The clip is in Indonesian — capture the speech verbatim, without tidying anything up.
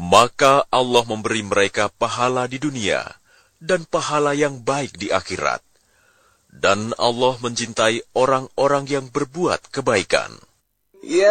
Maka Allah memberi mereka pahala di dunia dan pahala yang baik di akhirat. Dan Allah mencintai orang-orang yang berbuat kebaikan.